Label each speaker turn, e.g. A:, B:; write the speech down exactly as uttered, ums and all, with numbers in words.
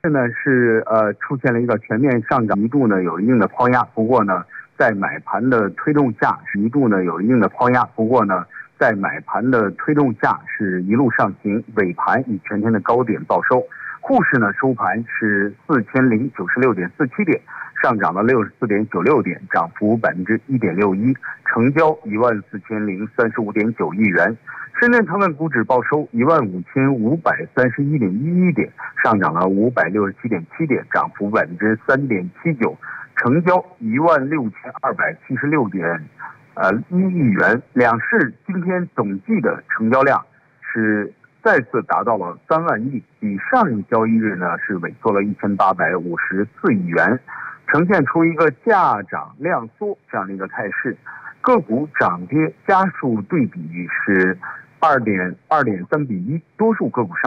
A: 这呢是呃出现了一个全面上涨，一度呢有一定的抛压，不过呢在买盘的推动下，一度呢有一定的抛压，不过呢在买盘的推动下是一路上行，尾盘以全天的高点报收。沪市呢收盘是四千零九十六点四七点，上涨了六十四点九六点，涨幅百分之一点六一，成交一万四千零三十五点九亿元。深圳成分股指报收一万五千五百三十一点一一点，上涨了五百六十七点七点，涨幅百分之三点七九，成交一万六千二百七十六点呃一亿元。两市今天总计的成交量是再次达到了三万亿，比上一交易日呢是萎缩了一千八百五十四亿元，呈现出一个价涨量缩这样的一个态势。个股涨跌家数对比是二点二点三比一，多数个股上